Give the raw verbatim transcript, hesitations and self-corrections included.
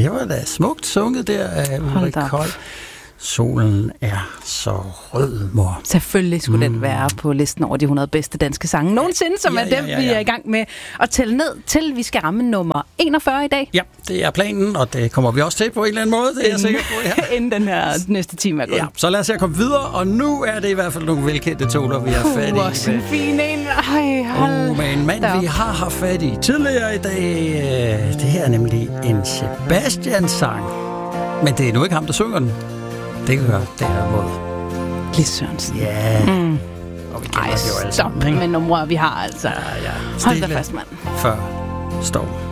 Det var da smukt sunget der af Ulrik Kold. Solen er så rød, mor. Selvfølgelig skulle mm. den være på listen over de hundrede bedste danske sange nogensinde, som ja, er dem, ja, ja, ja. vi er i gang med at tælle ned til. Vi skal ramme nummer enogfyrre i dag. Ja, det er planen, og det kommer vi også til på en eller anden måde, det er jeg sikker på. Ja. Inden den her næste time er gået. Ja, så lad os se at komme videre, og nu er det i hvert fald nogle velkendte toner, vi har fat i. Uh, også en fin en. Ej, hold uh, men en mand, vi har haft fat i tidligere i dag. Det her er nemlig en Sebastian-sang. Men det er nu ikke ham, der synger den. Det kan høre derimod. Lis Sørensen. Ja. Yeah. Mm. Og vi Ej, stop med numre, vi har altså. Ja, ja. Hold da fast, mand. Før storm.